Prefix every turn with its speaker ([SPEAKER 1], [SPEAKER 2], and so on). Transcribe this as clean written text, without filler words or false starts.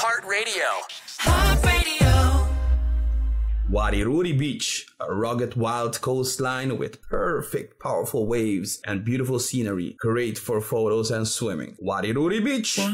[SPEAKER 1] Heart Radio.
[SPEAKER 2] Heart Radio.
[SPEAKER 3] Wadiruri Beach, a rugged wild coastline with perfect powerful waves and beautiful scenery, great for photos and swimming. Wadiruri Beach!